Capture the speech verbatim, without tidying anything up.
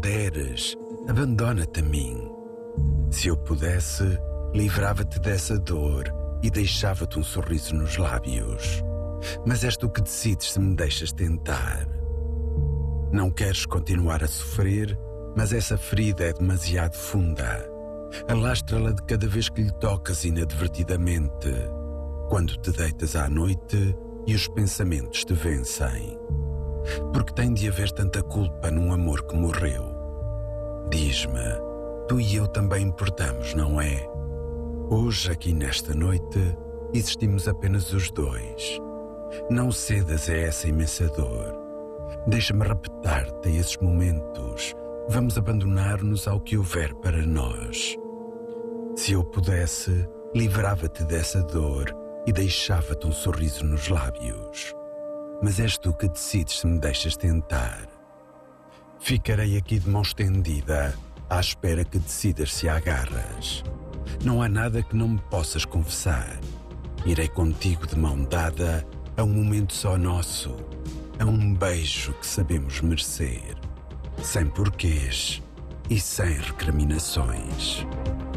deres, abandona-te a mim. Se eu pudesse, livrava-te dessa dor e deixava-te um sorriso nos lábios. Mas és tu que decides se me deixas tentar. Não queres continuar a sofrer, mas essa ferida é demasiado funda. Alastra-la de cada vez que lhe tocas inadvertidamente, quando te deitas à noite e os pensamentos te vencem. Porque tem de haver tanta culpa num amor que morreu. Diz-me, tu e eu também importamos, não é? Hoje, aqui nesta noite, existimos apenas os dois. Não cedas a essa imensa dor. Deixa-me repetir-te a esses momentos. Vamos abandonar-nos ao que houver para nós. Se eu pudesse, livrava-te dessa dor e deixava-te um sorriso nos lábios. Mas és tu que decides se me deixas tentar. Ficarei aqui de mão estendida, à espera que decidas se agarras. Não há nada que não me possas confessar. Irei contigo de mão dada a um momento só nosso, a um beijo que sabemos merecer, sem porquês e sem recriminações.